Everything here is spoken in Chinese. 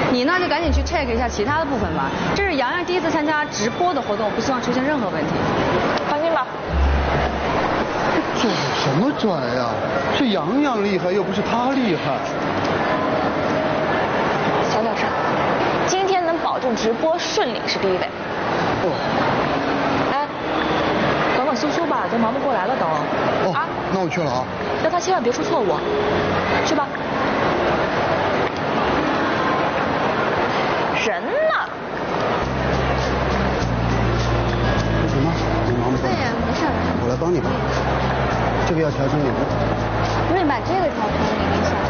你呢就赶紧去 check 一下其他的部分吧。这是洋洋第一次参加直播的活动，不希望出现任何问题。 放心吧。 这什么转呀？是洋洋厉害，又不是他厉害。 小点声。今天能保证直播顺利是第一位。 哦。 哎，管管苏苏吧，都忙不过来了都。 哦，啊，那我去了啊。 让他千万别出错误。去吧。人呢？ 什么？你忙不忙？ 对呀，没事。 我来帮你吧。这个要调成0。 那你把这个调成0一下。